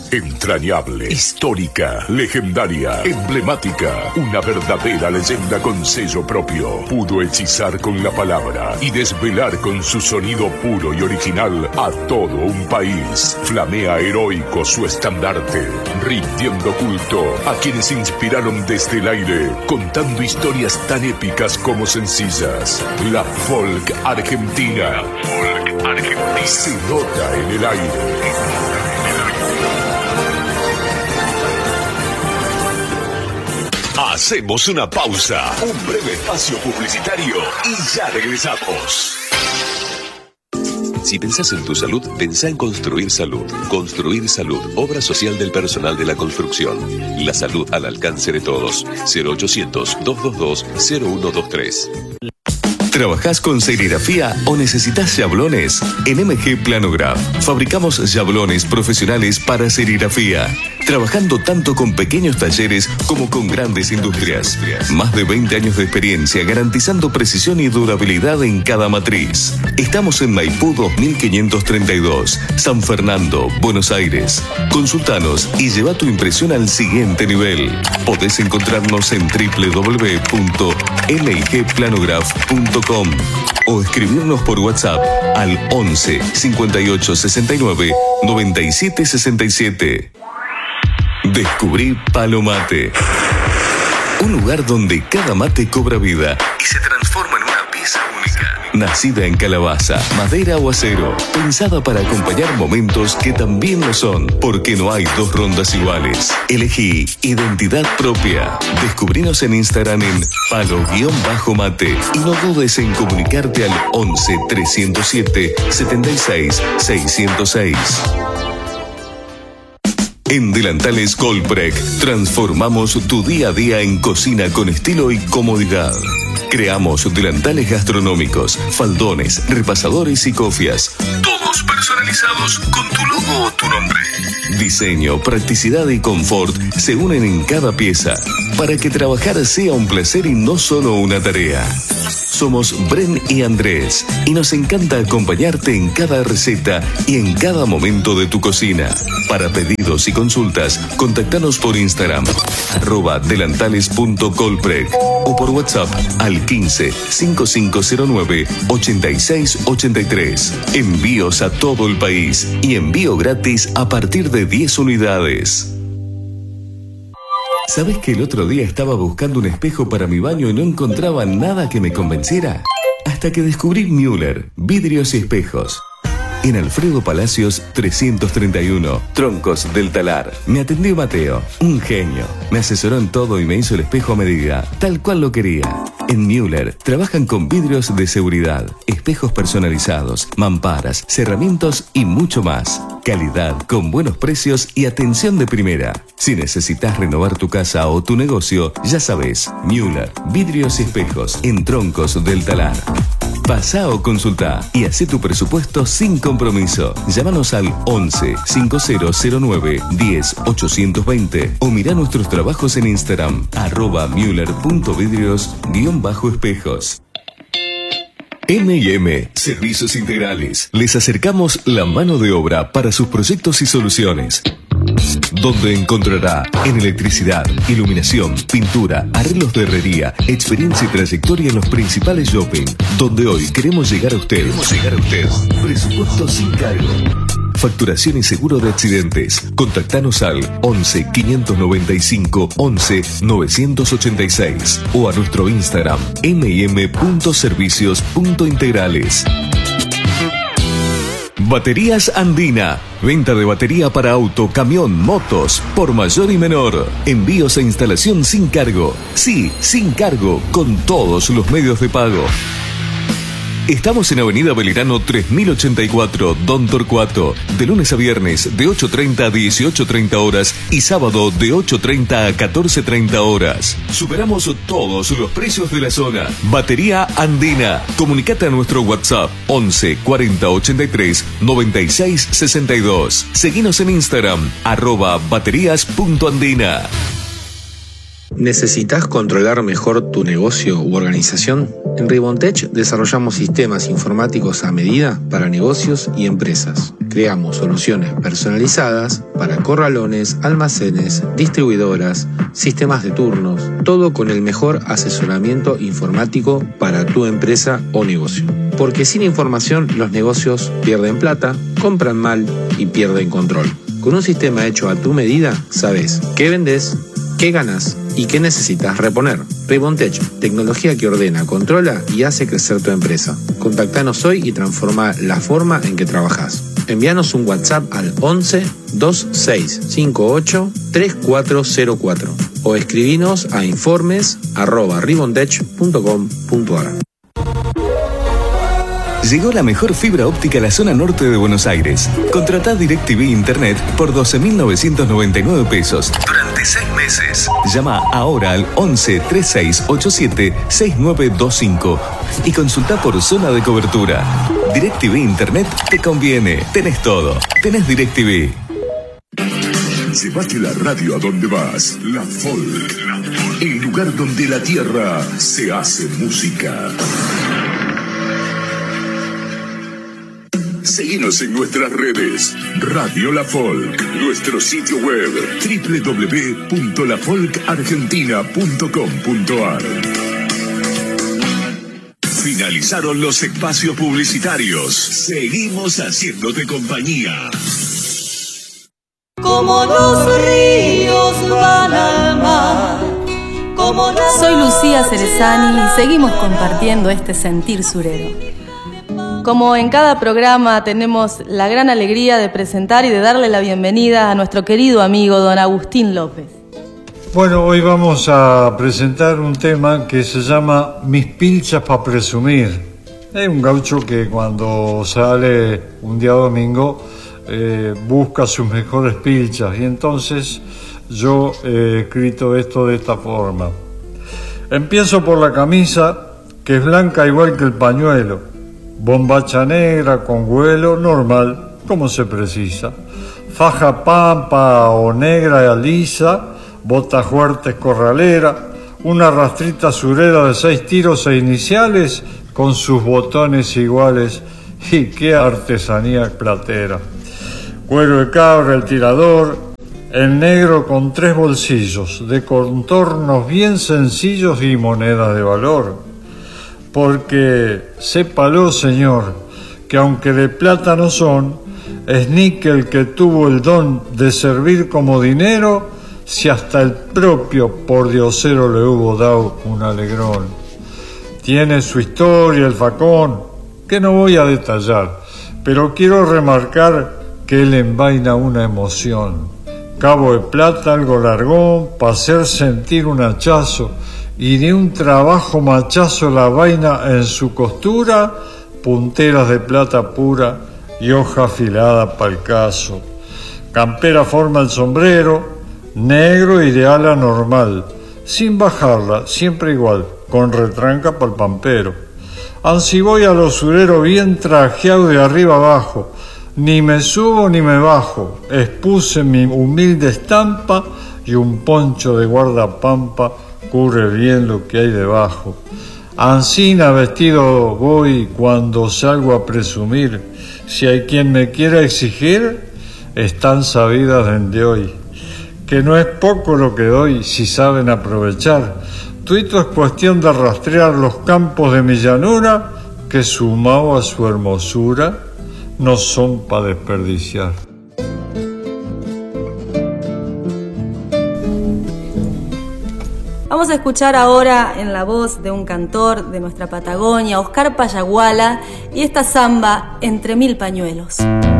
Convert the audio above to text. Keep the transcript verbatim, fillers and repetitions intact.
Entrañable, histórica, legendaria, emblemática. Una verdadera leyenda con sello propio. Pudo hechizar con la palabra y desvelar con su sonido puro y original a todo un país. Flamea heroico su estandarte, rindiendo culto a quienes inspiraron desde el aire, contando historias tan épicas como sencillas. La folk argentina. La folk argentina. Se nota en el aire. Hacemos una pausa, un breve espacio publicitario y ya regresamos. Si pensás en tu salud, pensá en Construir Salud. Construir Salud, obra social del personal de la construcción. La salud al alcance de todos. cero ochocientos, doscientos veintidós, cero uno veintitrés. ¿Trabajás con serigrafía o necesitas yablones? En M G Planograph fabricamos yablones profesionales para serigrafía, trabajando tanto con pequeños talleres como con grandes industrias. Más de veinte años de experiencia garantizando precisión y durabilidad en cada matriz. Estamos en Maipú dos mil quinientos treinta y dos, San Fernando, Buenos Aires. Consultanos y lleva tu impresión al siguiente nivel. Podés encontrarnos en doble u doble u doble u punto m g planograph punto com o escribirnos por WhatsApp al once, cincuenta y ocho, sesenta y nueve, noventa y siete sesenta y siete. Descubrí Palo Mate, un lugar donde cada mate cobra vida y se transforma en una pieza única. Nacida en calabaza, madera o acero, pensada para acompañar momentos que también lo son, porque no hay dos rondas iguales. Elegí identidad propia. Descubrinos en Instagram en palo-mate y no dudes en comunicarte al once, trescientos siete, setenta y seis, seiscientos seis. En Delantales Colprec transformamos tu día a día en cocina con estilo y comodidad. Creamos delantales gastronómicos, faldones, repasadores y cofias. Todos personalizados con tu logo o tu nombre. Diseño, practicidad y confort se unen en cada pieza para que trabajar sea un placer y no solo una tarea. Somos Bren y Andrés y nos encanta acompañarte en cada receta y en cada momento de tu cocina. Para pedidos y consultas, contactanos por Instagram, arroba delantales punto colprec o por WhatsApp al quince, cincuenta y cinco cero nueve, ochenta y seis ochenta y tres. Envíos a todo el país y envío gratis a partir de diez unidades. ¿Sabes que el otro día estaba buscando un espejo para mi baño y no encontraba nada que me convenciera? Hasta que descubrí Müller, vidrios y espejos. En Alfredo Palacios trescientos treinta y uno, Troncos del Talar. Me atendió Mateo, un genio. Me asesoró en todo y me hizo el espejo a medida, tal cual lo quería. En Müller trabajan con vidrios de seguridad, espejos personalizados, mamparas, cerramientos y mucho más. Calidad, con buenos precios y atención de primera. Si necesitas renovar tu casa o tu negocio, ya sabes, Müller, vidrios y espejos en Troncos del Talar. Pasá o consultá y hacé tu presupuesto sin compromiso. Llámanos al once, cincuenta cero nueve, diez, ochocientos veinte o mirá nuestros trabajos en Instagram, arroba müller punto vidrios guión bajo espejos. eme y eme Servicios Integrales. Les acercamos la mano de obra para sus proyectos y soluciones, donde encontrará en electricidad, iluminación, pintura, arreglos de herrería, experiencia y trayectoria en los principales shopping, donde hoy queremos llegar a usted. Queremos llegar a usted. Presupuesto sin cargo. Facturación y seguro de accidentes. Contactanos al once, quinientos noventa y cinco, once, novecientos ochenta y seis o a nuestro Instagram eme y eme punto servicios punto integrales. Baterías Andina. Venta de batería para auto, camión, motos, por mayor y menor. Envíos e instalación sin cargo. Sí, sin cargo, con todos los medios de pago. Estamos en Avenida Belgrano tres mil ochenta y cuatro, Don Torcuato, de lunes a viernes de ocho treinta a dieciocho treinta horas y sábado de ocho treinta a catorce treinta horas. Superamos todos los precios de la zona. Batería Andina. Comunicate a nuestro WhatsApp once, cuarenta, ochenta y tres, noventa y seis, sesenta y dos. Seguinos en Instagram, arroba baterías punto andina. ¿Necesitas controlar mejor tu negocio u organización? En Ribontech desarrollamos sistemas informáticos a medida para negocios y empresas. creamos soluciones personalizadas para corralones, almacenes, distribuidoras, sistemas de turnos, todo con el mejor asesoramiento informático para tu empresa o negocio. Porque sin información los negocios pierden plata, compran mal y pierden control. Con un sistema hecho a tu medida, sabes qué vendes, qué ganas y qué necesitas reponer. Ribontech, tecnología que ordena, controla y hace crecer tu empresa. Contactanos hoy y transforma la forma en que trabajas. Envíanos un WhatsApp al once veintiséis cincuenta y ocho treinta y cuatro cero cuatro o escribinos a informes arroba ribontech punto com punto a r. Llegó la mejor fibra óptica a la zona norte de Buenos Aires. Contratá DirecTV Internet por doce mil novecientos noventa y nueve pesos durante seis meses. Llama ahora al once treinta y seis ochenta y siete sesenta y nueve veinticinco y consultá por zona de cobertura. DirecTV Internet te conviene. Tenés todo. Tenés DirecTV. Llévate la radio a donde vas. La Folk. El lugar donde la tierra se hace música. Seguinos en nuestras redes. Radio La Folk. Nuestro sitio web doble u doble u doble u punto la folk argentina punto com punto a r. Finalizaron los espacios publicitarios. Seguimos haciéndote compañía. Como los ríos van al mar. Como la... Soy Lucía Cerezani y seguimos compartiendo este sentir surero. Como en cada programa tenemos la gran alegría de presentar y de darle la bienvenida a nuestro querido amigo don Agustín López. Bueno, hoy vamos a presentar un tema que se llama Mis pilchas pa' presumir. Es un gaucho que cuando sale un día domingo eh, busca sus mejores pilchas y entonces yo he escrito esto de esta forma. Empiezo por la camisa, que es blanca igual que el pañuelo. Bombacha negra con vuelo normal, como se precisa. Faja pampa o negra lisa, botas fuertes corralera, una rastrita surera de seis tiros e iniciales con sus botones iguales y qué artesanía platera. Cuero de cabra, el tirador, el negro con tres bolsillos, de contornos bien sencillos y monedas de valor. Porque sépalo, señor, que aunque de plata no son, es níquel que tuvo el don de servir como dinero, si hasta el propio pordiosero le hubo dado un alegrón. Tiene su historia el facón, que no voy a detallar, pero quiero remarcar que él envaina una emoción. Cabo de plata algo largón, pa' hacer sentir un hachazo, y de un trabajo machazo la vaina en su costura, punteras de plata pura y hoja afilada pa'l caso. Campera forma el sombrero, negro y de ala normal, sin bajarla, siempre igual, con retranca pa'l pampero. Ansí voy a los sureros bien trajeado de arriba abajo, ni me subo ni me bajo, expuse mi humilde estampa y un poncho de guardapampa cubre bien lo que hay debajo. Ansina vestido voy cuando salgo a presumir. Si hay quien me quiera exigir, están sabidas desde hoy. Que no es poco lo que doy si saben aprovechar. Tuito es cuestión de rastrear los campos de mi llanura, que sumado a su hermosura no son pa' desperdiciar. Vamos a escuchar ahora en la voz de un cantor de nuestra Patagonia, Oscar Payaguala, y esta samba Entre Mil Pañuelos.